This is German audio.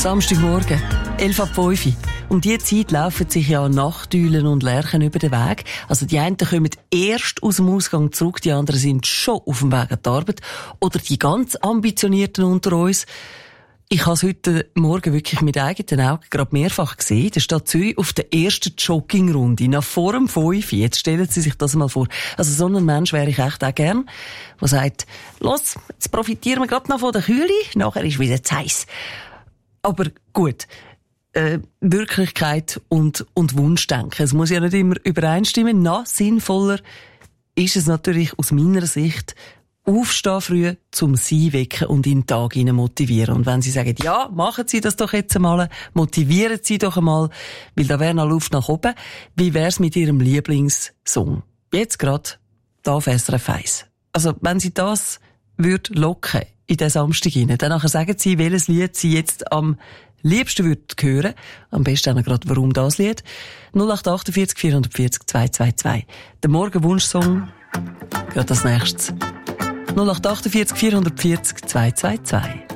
Samstagmorgen, 11:05 Uhr. Um diese Zeit laufen sich ja Nachteulen und Lerchen über den Weg. Also die einen kommen erst aus dem Ausgang zurück, die anderen sind schon auf dem Weg an die Arbeit. Oder die ganz Ambitionierten unter uns. Ich habe es heute Morgen wirklich mit eigenen Augen gerade mehrfach gesehen. Der Stadt Zürich auf der ersten Joggingrunde, nach vor dem 5. Jetzt stellen Sie sich das mal vor. Also so ein Mensch wäre ich echt auch gern, der sagt, los, jetzt profitieren wir gerade noch von der Kühle, nachher ist wieder zu heiß. Aber gut, Wirklichkeit und Wunschdenken. Es muss ja nicht immer übereinstimmen. Noch sinnvoller ist es natürlich aus meiner Sicht, aufstehen früh, zum Sie wecken und in den Tag hinein motivieren. Und wenn Sie sagen, ja, machen Sie das doch jetzt einmal, motivieren Sie doch einmal, weil da wäre noch Luft nach oben. Wie wär's mit Ihrem Lieblingssong? Jetzt gerade, da auf SRF 1. Also, wenn Sie das locken in den Samstag hinein, dann nachher sagen Sie, welches Lied Sie jetzt am liebsten würdet hören. Am besten auch gerade, warum das Lied. 0848 440 222. Der Morgenwunschsong, gerade als nächstes. 0848 440 222.